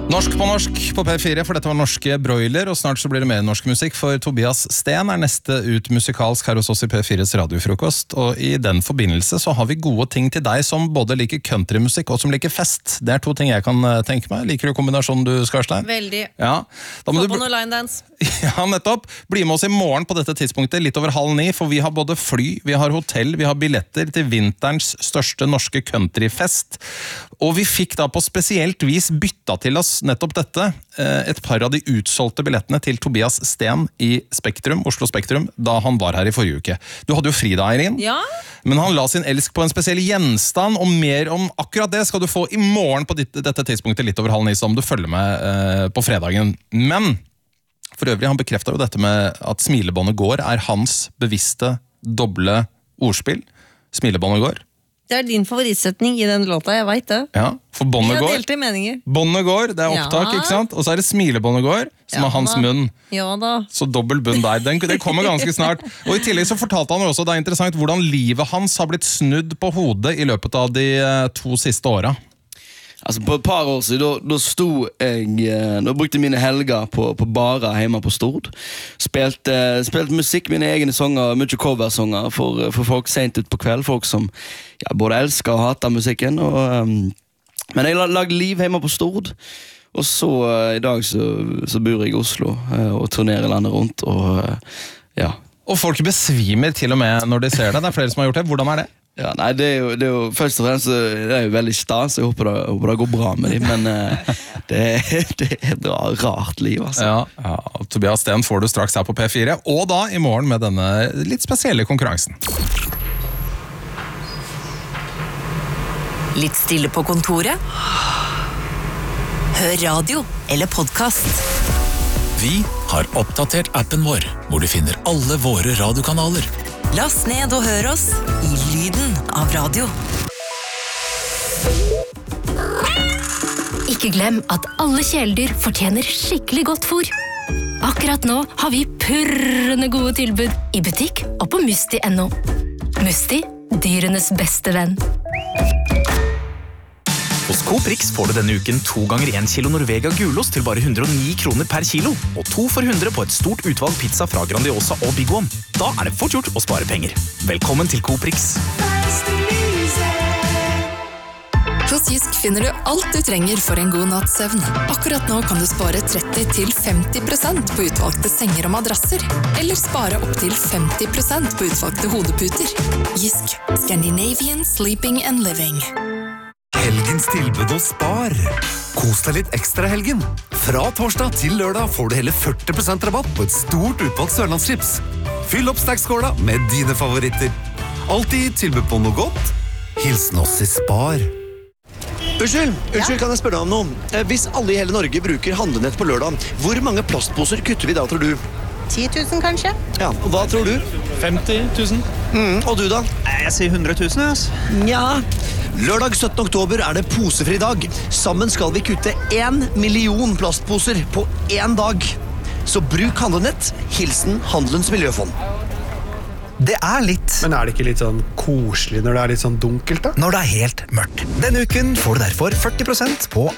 Norsk på P4, for dette var norske broiler, og snart så blir det mer norsk musikk, for Tobias Sten neste ut musikalsk her hos oss i P4s radiofrokost, og i den forbindelse så har vi gode ting til deg som både liker countrymusikk og som liker fest. Det to ting jeg kan tenke meg. Liker du kombinasjonen du, Skarstein? Veldig. Ja. Da må få på noe line dance. Ja, nettopp. Bli med oss i morgen på dette tidspunktet, litt over 8:30, for vi har både fly, vi har hotell, vi har billetter til vinterens største norske countryfest, og vi fikk da på spesielt vis bytta til oss nettopp dette, et par av de utsolgte billettene til Tobias Sten i Spektrum, Oslo Spektrum, da han var her i forrige uke. Du hadde jo fri da, Eirin. Ja. Men han la sin elsk på en spesiell gjenstand, og mer om akkurat det skal du få i morgen på dette tidspunktet, litt over 8:30, om du følger med på fredagen. Men for øvrig, han bekreftet jo dette med at smilebåndet går hans bevisste, doble ordspill. Smilebåndet går. Det din favorittsetning i den låta, jeg vet det. Ja, for båndet går. Vi har delte meninger. Båndet går, det opptak, Ja. ikke sant? Og så det smilebåndet går, som hans da. munn. Ja da. Så dobbelt bunn der. Det kommer ganske snart. Og i tillegg så fortalte han jo også, det interessant, hvordan livet hans har blitt snudd på hodet i løpet av de 2 siste åra. Altså på et par år siden, da brukte jeg mine helger på barer hjemme på Stord. Spilte musikk, mine egne sanger, mye coversanger for folk sent ut på kveld, folk som både elsker og hater musikken. Men jeg lagde liv hjemme på Stord, og så i dag så bor jeg i Oslo og turnerer landet rundt, og ja. Og folk besvimer til og med når de ser det, det flere som har gjort det. Hvordan det? Ja, nei, det er jo først og fremst det er jo veldig stas. Jeg håper det går bra med dem, men det er et rart liv, altså. Ja, Tobias Sten får du straks her på P4, og da i morgen med denne litt spesielle konkurransen. Litt stille på kontoret? Hør radio eller podcast. Vi har oppdatert appen vår, hvor du finner alle våre radiokanaler. Last ned og hør oss i lyden av radio. Ikke glem at alle kjæledyr fortjener skikkelig godt fôr. Akkurat nå har vi purrende gode tilbud i butikk og på Musti.no. Musti, dyrenes beste venn. Hos Coop Rix får du denne uken 2 ganger 1 kilo Norvega gulost til bare 109 kroner per kilo, og 2 for 100 på et stort utvalg pizza fra Grandiosa og Big One. Da det fort gjort å spare penger. Velkommen til Coop Rix. Hos Jysk finner du alt du trenger for en god natts søvn. Akkurat nå kan du spare 30-50% på utvalgte senger og madrasser, eller spare opp til 50% på utvalgte hodeputer. Jysk. Scandinavian Sleeping and Living. Helgens tilbud hos Spar. Kos deg litt ekstra helgen. Fra torsdag til lørdag får du hele 40% rabatt på et stort utvalgt sørlandschips. Fyll opp snackskåla med dine favoritter. Alltid tilbud på noe godt. Hilsen oss i Spar. Unnskyld, kan jeg spørre deg om noe? Hvis alle i hele Norge bruker handlenett på lørdag, hvor mange plastposer kutter vi da, tror du? 10 000 kanskje? Ja, og hva tror du? 50 000. Og du da? Jeg sier 100 000, altså. Ja. Lørdag 17. oktober det posefri dag. Sammen skal vi kutte 1 million plastposer på 1 dag. Så bruk handlenett. Hilsen Handelens Miljøfond. Det litt. Men det ikke litt sånn koselig når det litt sånn dunkelt da? Når det helt mørkt. Denne uken får du derfor 40% på